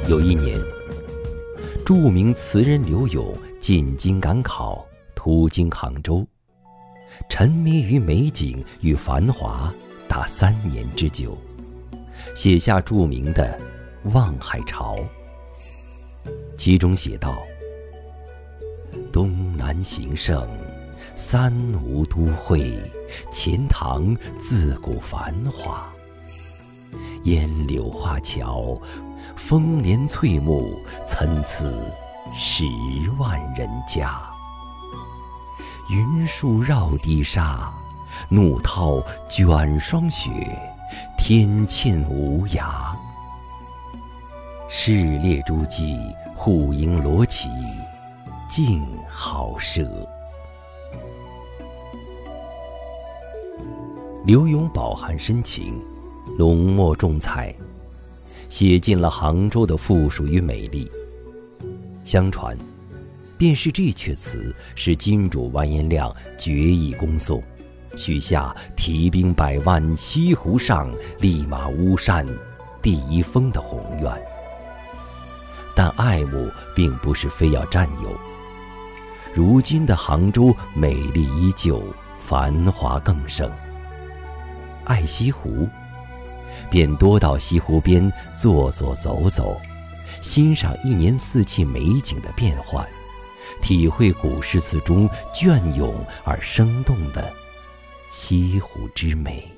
有一年，著名词人柳永进京赶考，途经杭州，沉迷于美景与繁华达3年之久，写下著名的《望海潮》。其中写道：东南形胜，三吴都会，钱塘自古繁华。烟柳画桥，风帘翠幕，参差10万人家。云树绕堤沙，怒涛卷霜雪，天堑无涯。市列诸暨，户牨罗绮，静好舍。柳永饱含深情，浓墨重彩，写尽了杭州的富庶与美丽。相传，便是这阙词使金主完颜亮决意攻宋，许下提兵100万，西湖上立马巫山第1峰的宏愿。但爱慕并不是非要占有，如今的杭州美丽依旧，繁华更盛。爱西湖，便多到西湖边坐坐走走，欣赏1年4季美景的变幻，体会古诗词中隽永而生动的西湖之美。